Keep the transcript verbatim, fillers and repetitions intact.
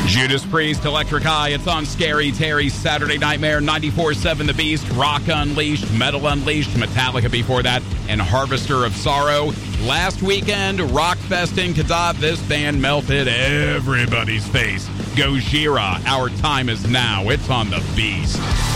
Judas Priest, Electric Eye. It's on Scary Terry's Saturday Nightmare, ninety-four point seven The Beast, Rock Unleashed, Metal Unleashed, Metallica before that, and Harvester of Sorrow. Last weekend, Rockfest in Kadav, this band melted everybody's face. Gojira, Our Time Is Now. It's on the Beast.